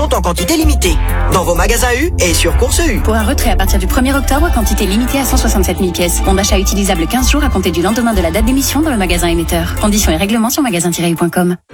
en quantité limitée. Dans vos magasins U et sur Course U. Pour un retrait à partir du 1er octobre, quantité limitée à 167 000 pièces. Bon d'achat utilisable 15 jours à compter du lendemain de la date d'émission dans le magasin émetteur. Conditions et règlements sur magasin-u.com.